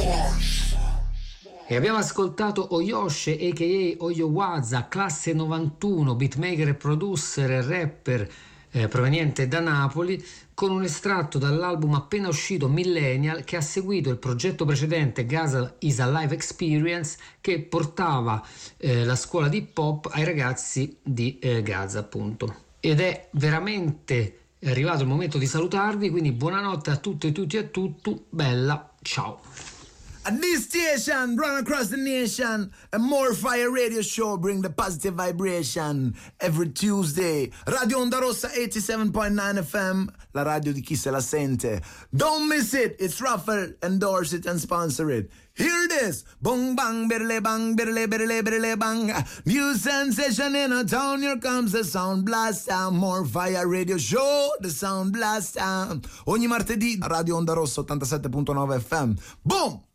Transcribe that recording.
E abbiamo ascoltato Oyoshe a.k.a. Oyowaza, classe 91, beatmaker e producer e rapper proveniente da Napoli, con un estratto dall'album appena uscito Millennial, che ha seguito il progetto precedente Gaza is a Live Experience, che portava la scuola di hip hop ai ragazzi di Gaza, appunto. Ed è veramente arrivato il momento di salutarvi, quindi buonanotte a tutte e tutti e a tutti, bella, ciao. At this station, run across the nation, a More Fire radio show bring the positive vibration every Tuesday. Radio Onda Rossa 87.9 FM, la radio di chi se la sente. Don't miss it, it's Ruffle, endorse it and sponsor it. Hear this, bong bang, birle bang, birle birle birle bang. New sensation in a town, here comes the sound blast sound. More Fire radio show, the sound blast sound. Ogni martedì, Radio Onda Rossa 87.9 FM. Boom!